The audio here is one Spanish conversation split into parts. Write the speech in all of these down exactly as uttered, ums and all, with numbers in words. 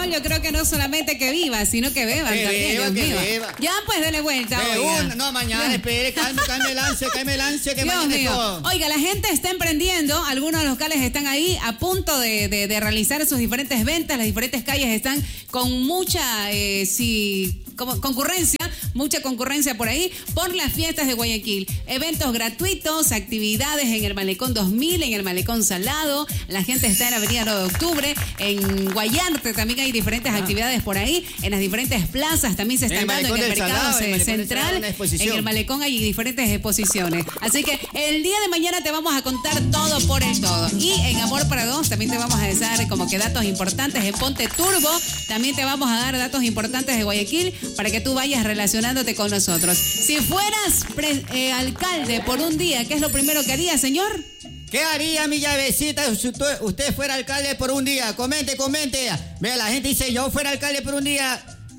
alcohol, yo creo que no solamente que viva, sino que beban que también, beba, Dios que mío. beba. Ya, pues, dele vuelta, De oiga. una, no, mañana, espere, calme, calme el lance, calme el lance, que Dios mañana es mío. todo. Oiga, la gente está emprendiendo, algunos locales están ahí a punto de, de, de realizar sus diferentes ventas, las diferentes calles están con mucha, eh, sí, como, concurrencia, mucha concurrencia por ahí, por las fiestas de Guayaquil. Eventos gratuitos, actividades en el Malecón dos mil, en el Malecón Salado, la gente está en la avenida nueve de octubre, en Guayarte también hay diferentes ah. actividades por ahí, en las diferentes plazas también se están dando, en el mercado Salado, el central, en el Malecón hay diferentes exposiciones. Así que el día de mañana te vamos a contar todo por el todo. Y en Amor para Dos también te vamos a dar como que datos importantes. En Ponte Turbo también te vamos a dar datos importantes de Guayaquil para que tú vayas relacionándote con nosotros. Si fueras pre, eh, alcalde por un día, ¿qué es lo primero que haría, señor? ¿Qué haría mi llavecita si usted fuera alcalde por un día? Comente, comente. Vea, la gente dice, yo fuera alcalde por un día...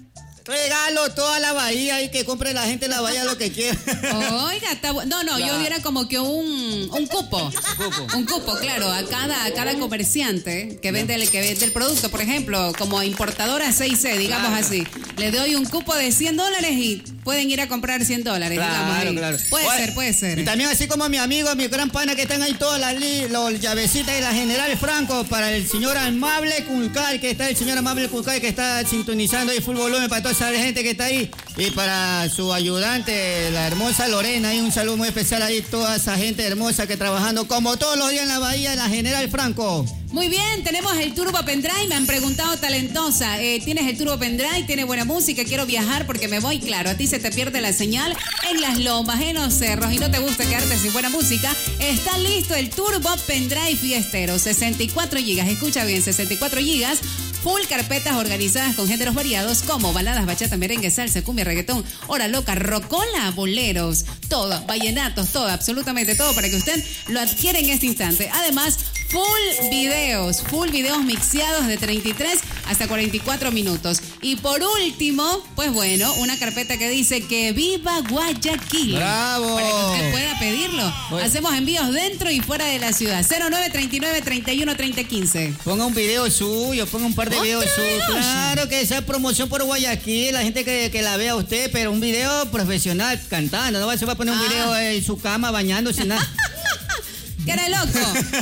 Regalo toda la bahía y que compre la gente en la bahía lo que quiera. Oiga, está bu- no, no, claro. Yo diera como que un, un cupo. cupo. Un cupo, claro, a cada, a cada comerciante que vende, el, que vende el producto, por ejemplo, como importadora seis C, digamos claro. así. Le doy un cupo de cien dólares y pueden ir a comprar cien dólares, claro, digamos. Ahí. Claro. Puede Oye, ser, puede ser. Y también así como mi amigo, mi gran pana que están ahí todas las li- los llavecitas de la General Franco para el señor Amable Culcal, que está el señor Amable Culcal que está sintonizando ahí full volumen para toda esa gente que está ahí. Y para su ayudante, la hermosa Lorena, ahí un saludo muy especial ahí, toda esa gente hermosa que trabajando como todos los días en la bahía de la General Franco. Muy bien, tenemos el Turbo Pendrive, me han preguntado talentosa, eh, ¿tienes el Turbo Pendrive? ¿Tiene buena música? Quiero viajar porque me voy, claro, a ti se te pierde la señal en las lomas, en los cerros y no te gusta quedarte sin buena música. Está listo el Turbo Pendrive Fiestero, sesenta y cuatro gigas, escucha bien, sesenta y cuatro gigas, full carpetas organizadas con géneros variados como baladas, bachata, merengue, salsa, cumbia, reggaetón, hora loca, rocola, boleros, todo, vallenatos, todo, absolutamente todo para que usted lo adquiera en este instante. Además, full videos, full videos mixeados de treinta y tres hasta cuarenta y cuatro minutos. Y por último, pues bueno, una carpeta que dice que viva Guayaquil. ¡Bravo! Para que usted pueda pedirlo. Bueno. Hacemos envíos dentro y fuera de la ciudad. cero nueve treinta y nueve treinta y uno treinta quince. Ponga un video suyo, ponga un par de videos suyos. Claro que esa promoción por Guayaquil, la gente que, que la vea a usted, pero un video profesional cantando. No se va a poner un ah. video en su cama bañándose nada. ¡Que era loco!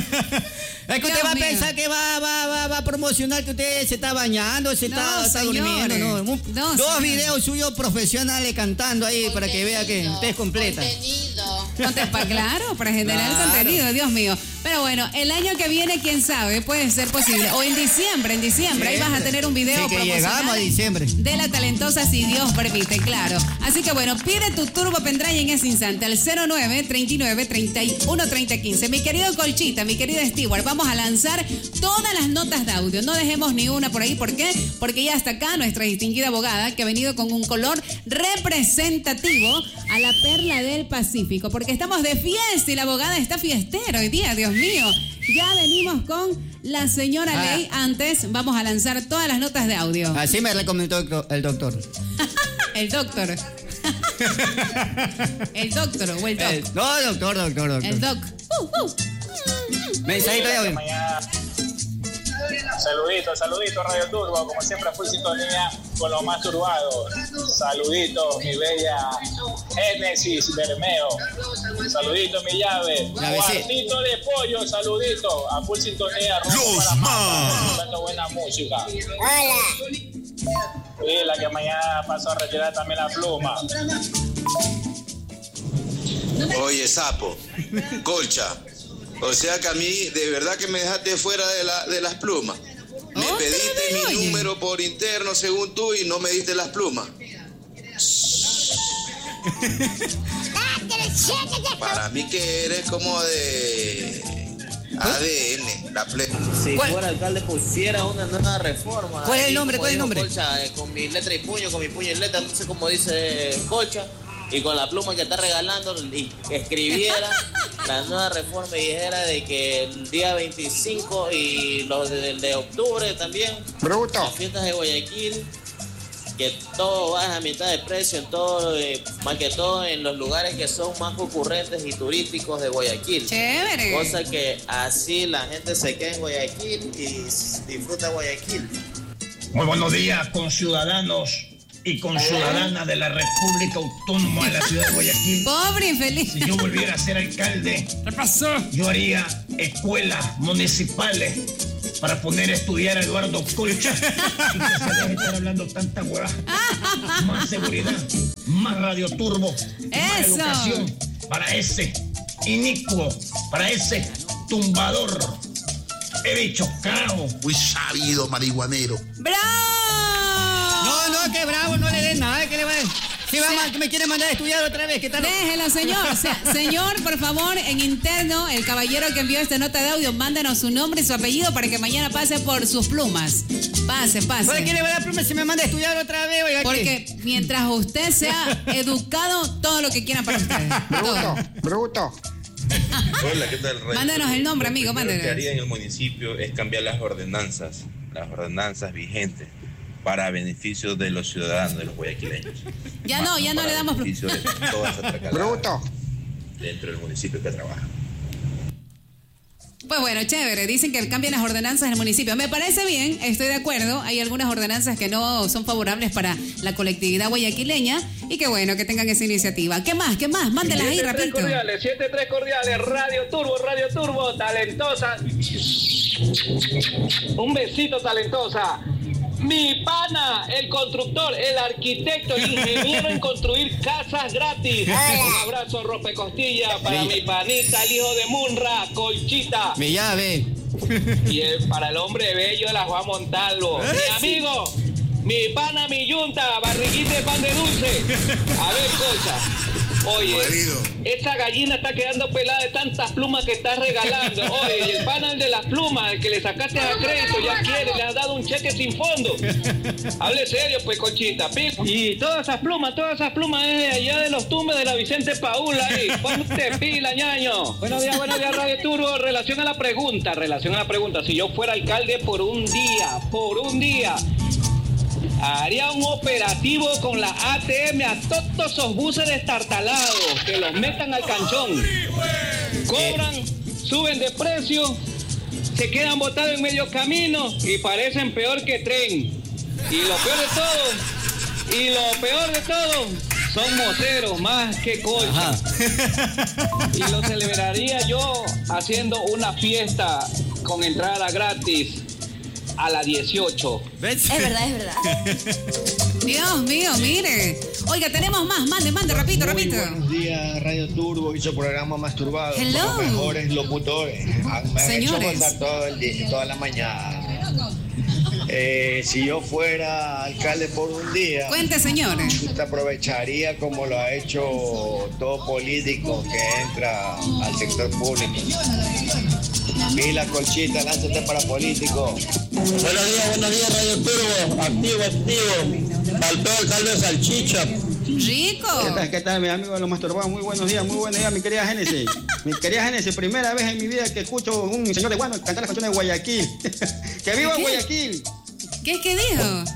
Es que usted Dios va mío. a pensar que va, va, va, va a promocionar que usted se está bañando, se no, está, está durmiendo. No, no, Dos señores. videos suyos profesionales cantando ahí contenido, para que vea que usted es completa. Contenido. Contepa, claro, para generar claro. contenido, Dios mío. Pero bueno, el año que viene, quién sabe, puede ser posible. O en diciembre, en diciembre, sí, ahí vas a tener un video sí, que llegamos a diciembre. De la talentosa, si Dios permite, claro. Así que bueno, pide tu Turbo Pendrive en ese instante al cero nueve treinta y nueve treinta y uno treinta quince. Mi querido Colchita, mi querida Stewart, vamos a lanzar todas las notas de audio. No dejemos ni una por ahí. ¿Por qué? Porque ya está acá nuestra distinguida abogada que ha venido con un color representativo a la perla del Pacífico. Porque estamos de fiesta y la abogada está fiestera hoy día, Dios mío. Ya venimos con la señora ah. Ley. Antes vamos a lanzar todas las notas de audio. Así me recomendó el doctor. El doctor. El doctor o el doc. El, no, doctor, doctor, doctor. El doc. Uh, uh. Mensajito de audio. Saluditos, saluditos Radio Turbo, como siempre full sintonía con lo más turbado. Saluditos, mi bella Génesis Bermeo. Saluditos, mi llave. Cuartito de pollo, saluditos. A full sintonía. Los más. Dando buena música. Hola. Y la que mañana pasó a retirar también la pluma. Oye, sapo, Colcha. O sea que a mí, de verdad que me dejaste fuera de, la, de las plumas. Me oh, pediste mi número por interno según tú y no me diste las plumas. Para mí que eres como de A D N, la ple... Si fuera alcalde pusiera una nueva reforma. ¿Cuál es el nombre? ¿Cuál es el nombre? Colcha, eh, con mi letra y puño, con mi puño y letra, no sé cómo dice Colcha. Y con la pluma que está regalando, y escribiera la nueva reforma y dijera de que el día veinticinco y los de, de octubre también, Bruto. las fiestas de Guayaquil, que todo baja a mitad de precio, en todo, eh, más que todo en los lugares que son más concurrentes y turísticos de Guayaquil. Chévere. Cosa que así la gente se queda en Guayaquil y disfruta Guayaquil. Muy buenos días, conciudadanos y conciudadanas de la República Autónoma de la Ciudad de Guayaquil. Pobre infeliz. Si yo volviera a ser alcalde, ¿qué pasó? Yo haría escuelas municipales para poner a estudiar a Eduardo Colcha y que se deje de estar hablando tanta hueá. Más seguridad, más radio turbo, más Eso. educación para ese inicuo, para ese tumbador. He dicho, cao. Muy sabido, marihuanero. ¡Bravo! No, no, que bravo, no le den nada, que le va a... Si va mal, que me quiere mandar a estudiar otra vez, ¿qué tal? Déjelo, señor. O sea, señor, por favor, en interno, el caballero que envió esta nota de audio, mándenos su nombre y su apellido para que mañana pase por sus plumas. Pase, pase. ¿Para qué le va a dar pluma si me manda a estudiar otra vez? Oiga, porque ¿qué? Mientras usted sea educado, todo lo que quieran para usted. Bruto, bruto. Hola, ¿qué tal? Radio? Mándanos el nombre, amigo, mándanos. Lo que haría en el municipio es cambiar las ordenanzas, las ordenanzas vigentes para beneficio de los ciudadanos, de los guayaquileños. Ya no, ya no le damos... beneficio de todas esas Bruto. Dentro del municipio que trabaja. Pues bueno, chévere, dicen que cambian las ordenanzas del municipio. Me parece bien, estoy de acuerdo. Hay algunas ordenanzas que no son favorables para la colectividad guayaquileña y que bueno, que tengan esa iniciativa. ¿Qué más? ¿Qué más? Mándelas ahí, siete tres rapidito. cordiales, siete tres cordiales, Radio Turbo, Radio Turbo, talentosa. Un besito, talentosa. Mi pana, el constructor, el arquitecto, el ingeniero en construir casas gratis. Un abrazo, rompecostilla, para mi panita, el hijo de Munra, Colchita. Mi llave. Y el, para el hombre bello de la Juan Montalvo. Mi amigo, mi pana, mi yunta, barriguita de pan de dulce. A ver, Colcha. Oye, esa gallina está quedando pelada de tantas plumas que estás regalando. Oye, y el panel de las plumas, el que le sacaste a crédito, ya quiere, le has dado un cheque sin fondo. Hable serio, pues, Conchita. Y todas esas plumas, todas esas plumas es de allá de los tumbes de la Vicente Paula. Ahí. Ponte pila, ñaño. Buenos días, buenos días, Radio Turbo. Relación a la pregunta, relación a la pregunta. Si yo fuera alcalde por un día, por un día... haría un operativo con la A T M a todos esos buses destartalados, que los metan al canchón. Cobran, suben de precio, se quedan botados en medio camino y parecen peor que tren. Y lo peor de todo, y lo peor de todo, son moceros más que Colcha. Y lo celebraría yo haciendo una fiesta con entrada gratis a las dieciocho. Es verdad, es verdad. Dios mío, mire. Oiga, tenemos más. Mande, mande, repito, Muy repito. Buenos días, Radio Turbo y su programa Masturbado. Hello. Los mejores locutores. Me han Señores. hecho pasar todo el día, toda la mañana. Eh, si yo fuera alcalde por un día, Cuente, señores. usted aprovecharía como lo ha hecho todo político que entra al sector público. Pila, Colchita, lánzate para político. Buenos días, buenos días, Radio Turbo. Activo, activo. Faltó el caldo de salchicha. Rico. ¿Qué tal, qué tal, mi amigo de los masturbados? Muy buenos días, muy buenos días, mi querida Génesis. Mi querida Génesis, primera vez en mi vida que escucho un señor de Guano cantar las canciones de Guayaquil. ¡Que viva ¿Qué? Guayaquil! ¿Qué, qué dijo?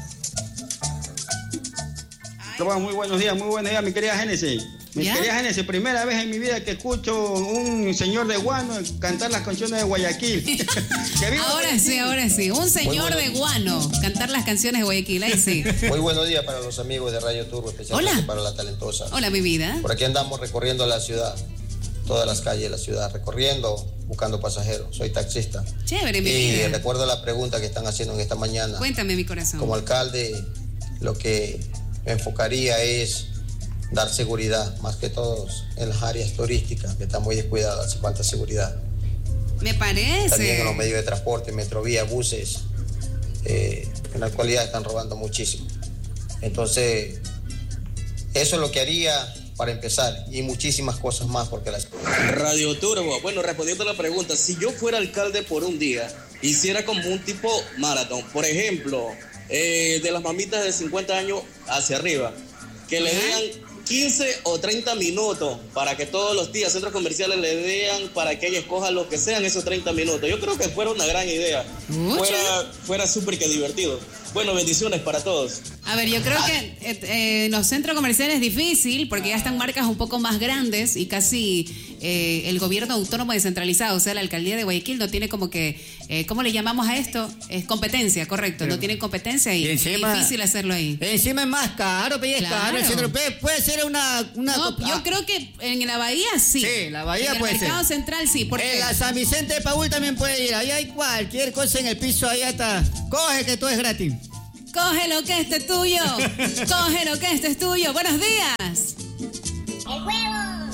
Muy buenos días, muy buenos días, mi querida Génesis. Mi ¿Ya? querida Génesis, primera vez en mi vida que escucho un señor de Guano cantar las canciones de Guayaquil. ¡Que viva Ahora Guayaquil! sí, ahora sí. Un señor de Guano cantar las canciones de Guayaquil. Ahí sí. Muy buenos días para los amigos de Radio Turbo, especialmente Hola. para la talentosa. Hola, mi vida. Por aquí andamos recorriendo la ciudad, todas las calles de la ciudad, recorriendo, buscando pasajeros. Soy taxista. Chévere, mi Y vida. recuerdo la pregunta que están haciendo en esta mañana. Cuéntame, mi corazón. Como alcalde, lo que me enfocaría es dar seguridad, más que todos en las áreas turísticas, que están muy descuidadas, hace falta seguridad. Me parece. También en los medios de transporte, metrovía, buses, eh, en la actualidad están robando muchísimo. Entonces, eso es lo que haría para empezar, y muchísimas cosas más, porque las... Radio Turbo, bueno, respondiendo a la pregunta, si yo fuera alcalde por un día, hiciera como un tipo maratón, por ejemplo, eh, de las mamitas de cincuenta años hacia arriba, que le den quince o treinta minutos para que todos los días centros comerciales le den para que ella escoja lo que sean esos treinta minutos. Yo creo que fuera una gran idea. Mucho. Fuera, fuera súper que divertido. Bueno, bendiciones para todos. A ver, yo creo que eh, eh, en los centros comerciales es difícil porque ya están marcas un poco más grandes y casi eh, el gobierno autónomo descentralizado, o sea, la alcaldía de Guayaquil no tiene como que, eh, ¿cómo le llamamos a esto? Es competencia, correcto, sí. No tienen competencia y, y encima, es difícil hacerlo ahí. Encima es más caro, pero es claro. caro, el centro puede, puede ser una... una no, yo ah. creo que en la Bahía sí. Sí, la Bahía puede ser. En el mercado central sí. ¿Por en qué? la San Vicente de Paúl también puede ir, ahí hay cualquier cosa en el piso, ahí hasta, coge que todo es gratis. Coge lo que este es tuyo. Coge lo que este es tuyo. Buenos días. ¡El huevo!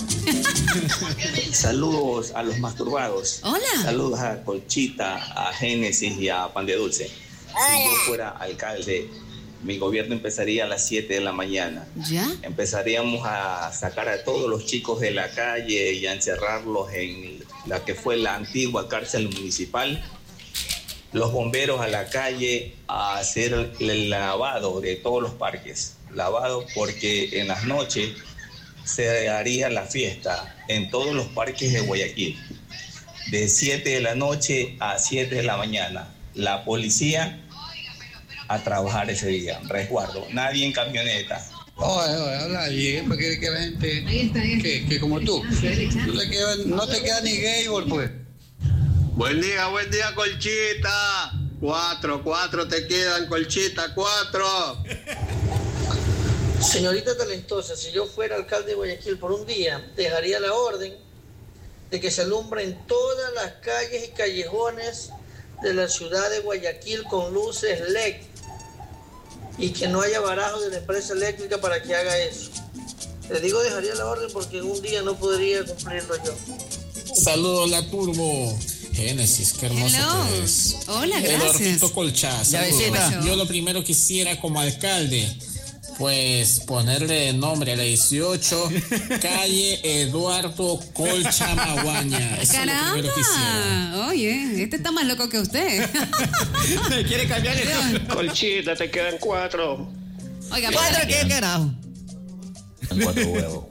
Saludos a los masturbados. Hola. Saludos a Colchita, a Génesis y a Pan de Dulce. Hola. Si yo fuera alcalde, mi gobierno empezaría a las siete de la mañana. ¿Ya? Empezaríamos a sacar a todos los chicos de la calle y a encerrarlos en la que fue la antigua cárcel municipal. Los bomberos a la calle a hacer el lavado de todos los parques. Lavado porque en las noches se haría la fiesta en todos los parques de Guayaquil. De siete de la noche a siete de la mañana. La policía a trabajar ese día. Resguardo. Nadie en camioneta. Oye, oye, habla bien, porque que la gente que, que como tú. No te queda, no te queda ni gay, pues. Buen día, buen día, Colchita. Cuatro, cuatro te quedan, Colchita, cuatro. Señorita talentosa, si yo fuera alcalde de Guayaquil por un día, dejaría la orden de que se alumbren todas las calles y callejones de la ciudad de Guayaquil con luces L E D y que no haya barajo de la empresa eléctrica para que haga eso. Le digo dejaría la orden porque un día no podría cumplirlo yo. Saludos, la Turbo. Génesis, qué hermoso que es. Hola, gracias. Eduardito Colchá, saludos. Yo lo primero quisiera como alcalde, pues ponerle nombre a la dieciocho, calle Eduardo Colcha Maguaña. Eso Caramba, es lo primero que quisiera. Oye, este está más loco que usted. ¿Quiere cambiarle? Colchita, te quedan cuatro. Oiga, ¿cuatro qué carajo? Cuatro huevos.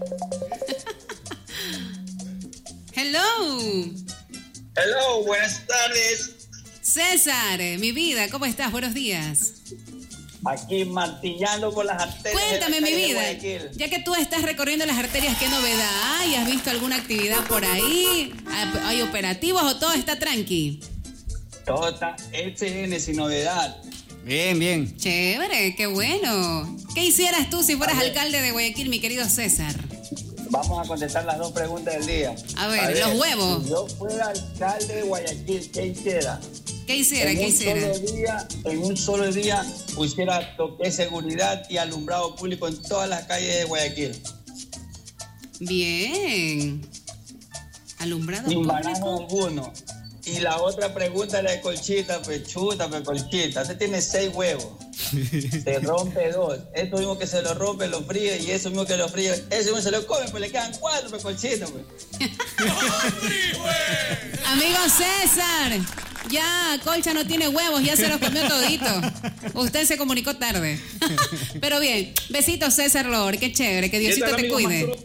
Hello. Hello, buenas tardes. César, mi vida, ¿cómo estás? Buenos días. Aquí martillando por las arterias. Cuéntame, mi vida, ya que tú estás recorriendo las arterias, ¿qué novedad hay? ¿Has visto alguna actividad por ahí? ¿Hay operativos o todo está tranqui? Todo está S N sin novedad. Bien, bien. Chévere, qué bueno. ¿Qué hicieras tú si fueras alcalde de Guayaquil, mi querido César? Vamos a contestar las dos preguntas del día. A ver, a ver los huevos. Si yo fuera alcalde de Guayaquil, ¿qué hiciera? ¿Qué hiciera? En ¿Qué un hiciera? Solo día, en un solo día pusiera toque de seguridad y alumbrado público en todas las calles de Guayaquil. Bien. Alumbrado Sin público. barajo alguno. Y la otra pregunta era de Colchita, pues chuta, pues Colchita. Usted tiene seis huevos. Se rompe dos. Esto mismo que se lo rompe, lo fríe, y eso mismo que lo fríe, eso mismo se lo come, pues le quedan cuatro, pues Colchita, pues. Amigo César, ya Colcha no tiene huevos, ya se los comió todito. Usted se comunicó tarde. Pero bien, besitos César Lord, qué chévere, que Diosito te cuide.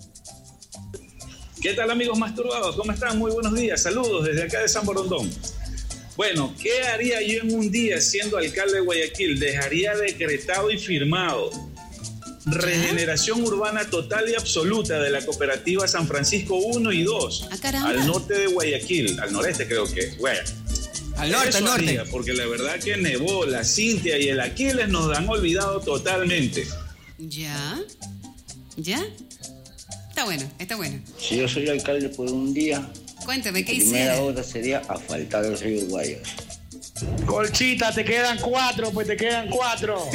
¿Qué tal, amigos masturbados? ¿Cómo están? Muy buenos días. Saludos desde acá de San Borondón. Bueno, ¿qué haría yo en un día siendo alcalde de Guayaquil? Dejaría decretado y firmado regeneración urbana total y absoluta de la cooperativa San Francisco uno y dos, ah, al norte de Guayaquil, al noreste creo que es. Bueno, al norte, eso al norte. Haría, porque la verdad que nevó, la Cintia y el Aquiles nos han olvidado totalmente. ¿Ya? ¿Ya? Está bueno, está bueno. Si yo soy alcalde por un día, cuéntame, ¿qué hiciste? La primera obra sería asfaltar el río Guayas. Colchita, te quedan cuatro, pues te quedan cuatro.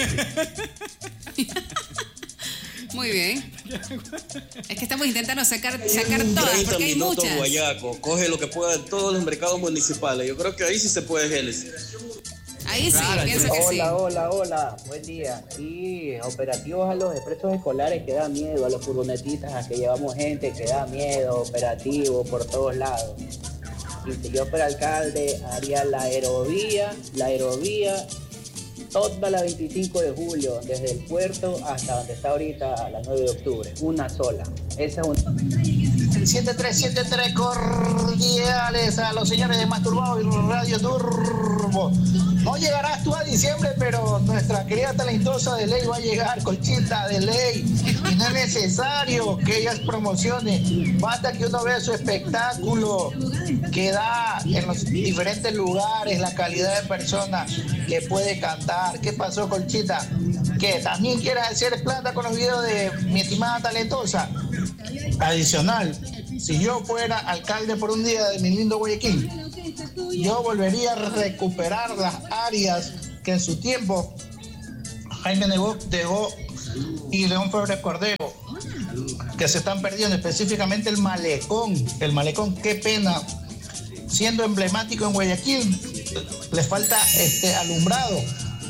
Muy bien. Es que estamos intentando sacar, sacar todas, porque hay muchas. Guayaco, coge lo que pueda en todos los mercados municipales. Yo creo que ahí sí se puede, Génesis. Ahí sí, claro, pienso que hola, sí. Hola, hola, hola, buen día. Y operativos a los expresos escolares que da miedo, a los furgonetistas a que llevamos gente que da miedo, operativo por todos lados. Y si yo fuera alcalde, haría la aerovía, la aerovía, toda la veinticinco de julio, desde el puerto hasta donde está ahorita, a la nueve de octubre, una sola. Esa es una... siete tres siete tres cordiales a los señores de Masturbado y Radio Turbo. No llegarás tú a diciembre, pero nuestra querida talentosa de ley va a llegar, Colchita, de ley. Y no es necesario que ellas promocionen. Basta que uno vea su espectáculo que da en los diferentes lugares, la calidad de personas que puede cantar. ¿Qué pasó, Colchita? ¿Que también quieres hacer plata con los videos de mi estimada talentosa? Adicional, si yo fuera alcalde por un día de mi lindo Guayaquil, yo volvería a recuperar las áreas que en su tiempo Jaime Nebot dejó y León Febres Cordero, que se están perdiendo, específicamente el malecón. El malecón, qué pena, siendo emblemático en Guayaquil, le falta este alumbrado.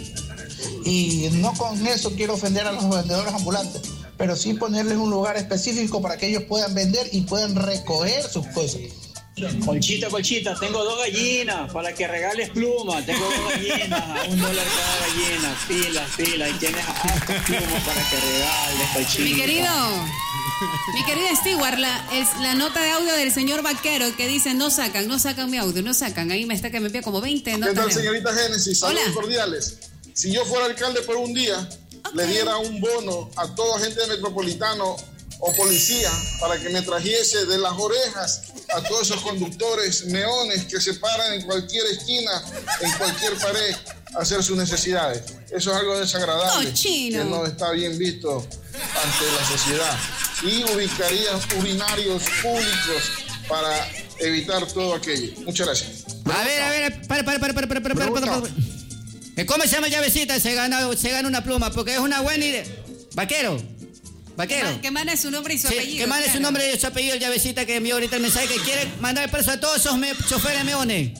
Y no con eso quiero ofender a los vendedores ambulantes, pero sí ponerles un lugar específico para que ellos puedan vender y puedan recoger sus cosas. Colchita, Colchita, tengo dos gallinas para que regales plumas. Tengo dos gallinas a un dólar cada gallina. Pilas, pilas. Y tienes hartas plumas para que regales, Colchita. Mi querido, mi querida Stewart, la, es la nota de audio del señor Vaquero que dice: no sacan, no sacan mi audio, no sacan. Ahí me está que me envía como veinte notas. ¿Qué tal, señorita Génesis? Saludos Hola. cordiales. Si yo fuera alcalde por un día, okay, le diera un bono a todo agente metropolitano o policía para que me trajese de las orejas a todos esos conductores meones que se paran en cualquier esquina, en cualquier pared, a hacer sus necesidades. Eso es algo desagradable, Cochino, que no está bien visto ante la sociedad. Y ubicaría urinarios públicos para evitar todo aquello. Muchas gracias. A ver, a ver, para, para, para, para, para, para, para, para, para. ¿Cómo se llama llavecita? Se gana, se gana una pluma, porque es una buena idea. Vaquero. Vaquero. Que mande su nombre y su sí, apellido. Que mande claro. su nombre y su apellido, el llavecita que envió ahorita el mensaje, que quiere mandar preso a todos esos me, choferes meones.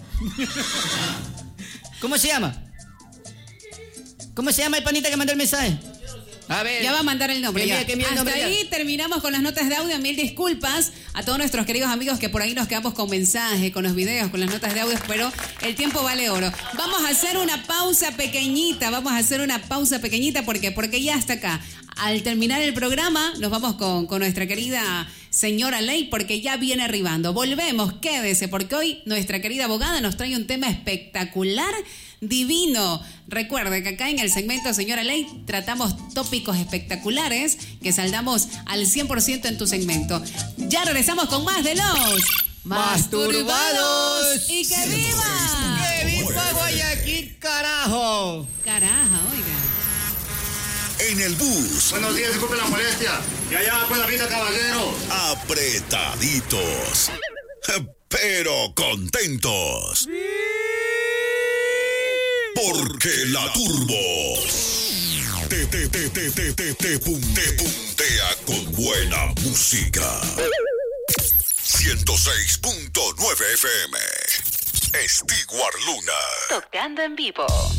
¿Cómo se llama? ¿Cómo se llama el panita que mandó el mensaje? A ver. Ya va a mandar el nombre. Que Ya. envíe, que envíe el Hasta nombre, ahí ya. terminamos con las notas de audio. Mil disculpas a todos nuestros queridos amigos que por ahí nos quedamos con mensajes, con los videos, con las notas de audio, pero el tiempo vale oro. Vamos a hacer una pausa pequeñita, vamos a hacer una pausa pequeñita, ¿por qué? Porque ya hasta acá. Al terminar el programa, nos vamos con, con nuestra querida señora Ley, porque ya viene arribando. Volvemos, quédese, porque hoy nuestra querida abogada nos trae un tema espectacular, divino. Recuerde que acá en el segmento Señora Ley tratamos tópicos espectaculares que saldamos al cien por ciento en tu segmento. Ya regresamos con más de los Masturbados. ¡Y que viva! ¡Que viva Guayaquil, carajo! Caraja, oiga. En el bus. Buenos días, disculpe la molestia. Ya, ya, pues la vida, caballero. Apretaditos. Pero contentos. Porque la Turbo te, te, te, te, te, te, te, pun- te puntea con buena música. ciento seis punto nueve F M. Stewart Luna. Tocando en vivo.